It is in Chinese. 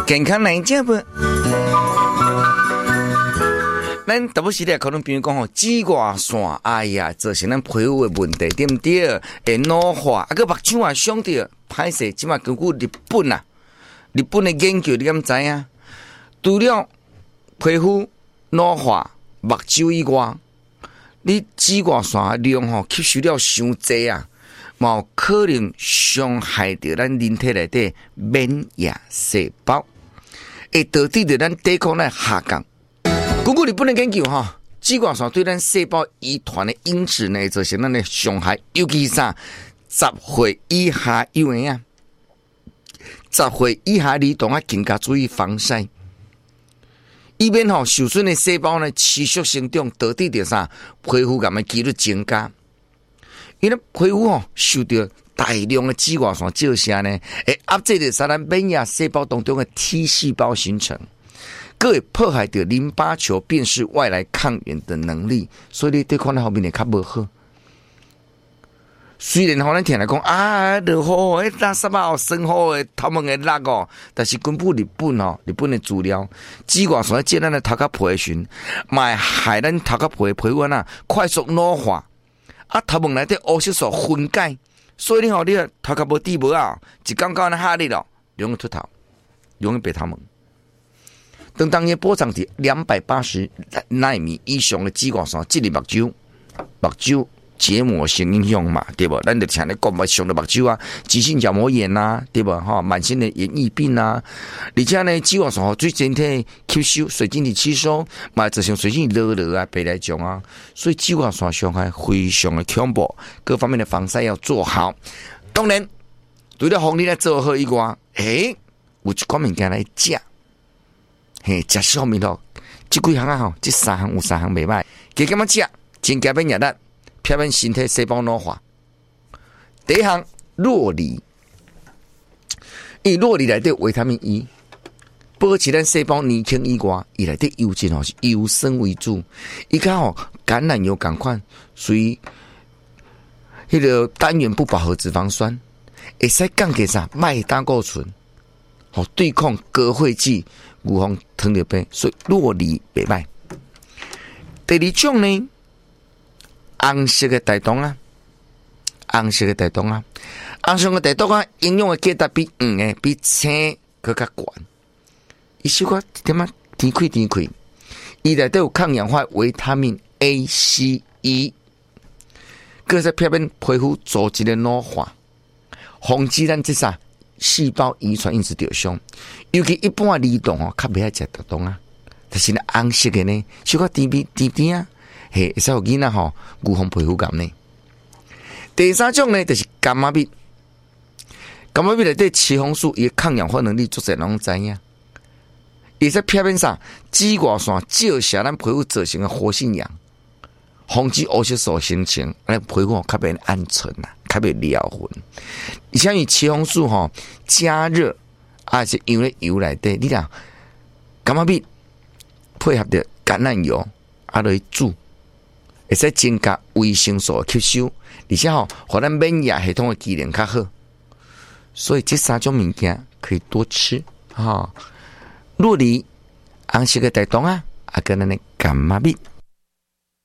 健康来食不？咱特别是咧，可能比如讲吼，紫外线，哎呀，造成咱皮肤的问题，对不对？会老化，啊个目睭啊伤着，歹势，即马根据日本的研究，你敢知影？除了皮肤老化、目睭以外，你紫外线量吼吸收了伤济啊，嘛有可能伤害到咱人体内底免疫细胞，会导致着咱抵抗力下降。根据日本的研究哈，紫外线对咱细胞遗传的因子呢，造成咱的伤害，尤其是10岁以下幼儿啊，10岁以下儿童啊，更加注意防晒，以免吼受损的细胞呢持续生长，导致着啥皮肤癌的几率增加。因为皮肤吼受到大量的紫外线照射呢，会压制着咱免疫细胞当中的 T 细胞形成。各会破坏掉淋巴球辨识外来抗原的能力，所以你对抗在后面也较不好。虽然咱听来讲啊，就好，那什么生好的他们的辣哦，但是根本日本的资料，紫外线借咱的头壳皮的时，嘛害咱头壳皮的皮肤啊快速老化，啊头毛内底黑色素分解，所以你头壳无底无啊，一刚刚的哈力咯，容易秃头，容易白头毛。当日波长伫280纳米以上的紫外线，即个目睭结膜性影响嘛，对不？咱就听咧讲嘛，上的目睭啊，急性角膜炎呐，对不？哈，慢性的眼翳病啊，而且呢，紫外线对身体吸收、水晶体吸收，嘛造成水晶体落啊、白内障啊，所以紫外线伤害非常的恐怖，各方面的防晒要做好。当然，除了防疫来做好以外，有一款物件来食。食食方面吼，这几项啊吼，这3项有3项袂歹，加减仔食，增加免疫力，避免身体细胞老化。第一项，酪梨，因为酪梨内底维他命 E， 保持咱细胞年轻以外，伊内底油脂吼是油酸为主，伊甲吼橄榄油同款，属于迄个单元不饱和脂肪酸，会使降低啥麦胆固醇，好对抗高血脂。预防糖尿病，所以酪梨袂歹。第二种呢，红色的大豆啊，红色的大豆啊，营养的价值比黄的、比青更加悬。伊小可点啊，甜开，伊内底有抗氧化维他命 A、C、E， 各在避免皮肤组织的老化，防止咱这啥细胞遗传因子着伤。尤其一般的儿童哦，较袂爱食大豆啊，但是呢，红色的呢，小可甜啊，会使互囡仔吼预防皮肤癌呢。第三种呢，就是柑仔蜜。柑仔蜜内底雌红素伊抗氧化能力，足侪人拢知影。伊在避免啥紫外线照射咱皮肤造成的活性氧，防止黑色素形成，咱皮肤较袂暗沉啊，较袂撩痕。而且以雌红素吼加热。是用咧油内底，你讲柑仔蜜配合着橄榄油，落去煮，会使增加维生素吸收，而且互咱免疫系统的机能较好。所以这3种物件可以多吃酪梨、红色的大豆啊，跟咱的柑仔蜜。